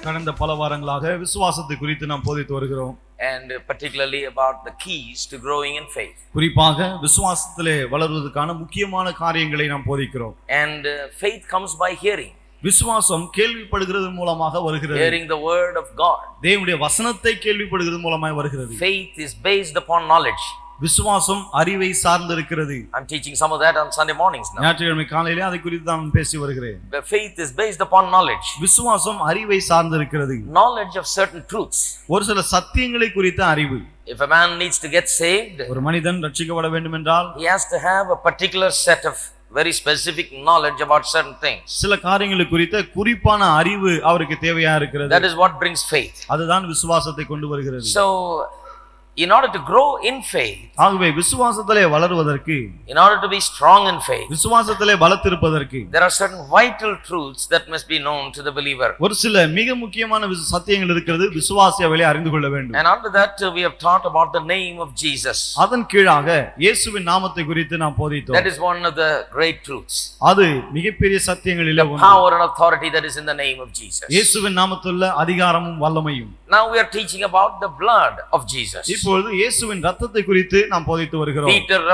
கடந்த பல வாரங்களாக விசுவாசத்தை குறித்து நாம் போதித்து வருகிறோம். And particularly about the keys to growing in faith. குறிப்பாக விசுவாசத்திலே வளருவதற்கான முக்கியமான காரியங்களை நாம் போதிக்கிறோம். And faith comes by hearing. விசுவாசம் கேள்விப்படுகிறது மூலமாக வருகிறது. Hearing the word of God. தேவனுடைய வசனத்தை கேள்விப்படுகிறது மூலமாக வருகிறது. Faith is based upon knowledge. விசுவாசம் அறிவை சார்ந்திருக்கிறது. I'm teaching some of that on Sunday mornings now. ஞாயிற்றுக்கிழமை காலையிலே அதை குறித்து நான் பேசி வருகிறேன். The faith is based upon knowledge. விசுவாசம் அறிவை சார்ந்திருக்கிறது. Knowledge of certain truths. ஒரு சில சத்தியங்களை குறித்த அறிவு. If a man needs to get saved, ஒரு மனிதன் ரட்சிக்கப்பட வேண்டும் என்றால் he has to have a particular set of very specific knowledge about certain things. சில காரியங்களை குறித்த குறிப்பான அறிவு அவருக்கு தேவையா இருக்கிறது. That is what brings faith. அதுதான் விசுவாசத்தை கொண்டு வருகிறது. So in order to grow in faith, ஆகவே விசுவாசத்திலே வளருவதற்கு, in order to be strong in faith, விசுவாசத்திலே பலத்திருப்பதற்கு there are certain vital truths that must be known to the believer. ஒரு சில மிக முக்கியமான சத்தியங்கள் இருக்கிறது, விசுவாசி அவைகளை அறிந்து கொள்ள வேண்டும். And under that we have taught about the name of Jesus. அதன் கீழாக இயேசுவின் நாமத்தை குறித்து நாம் போதித்தோம். That is one of the great truths. அது மிகப்பெரிய சத்தியங்களிலே ஒன்று. Power and authority that is in the name of Jesus. இயேசுவின் நாமத்திலுள்ள அதிகாரமும் வல்லமையும். Now we are teaching about the blood of Jesus. இப்பொழுது இயேசுவின் இரத்தத்தை குறித்து நாம் போதித்து வருகிறோம். Peter